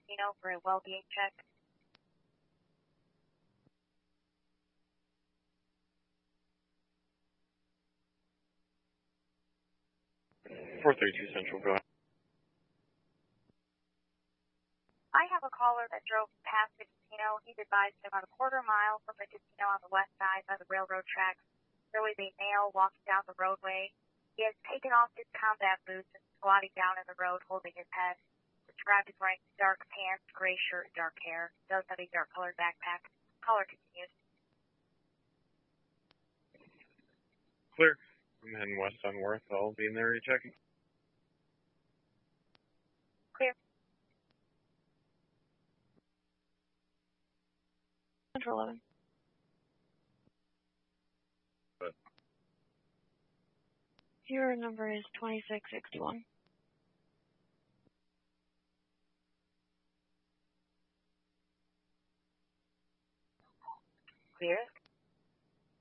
Casino for a well-being check. Central, go ahead. I have a caller that drove past the casino. He's advised about a quarter mile from the casino on the west side by the railroad tracks. There was a male walking down the roadway. He has taken off his combat boots and squatting down in the road holding his head. Described as wearing dark pants, gray shirt, and dark hair. Does have a dark colored backpack. Caller continues. Clear. I'm heading west on Worth. I'll be in there rechecking. Clear. Central 11. But Your number is 2661. Clear.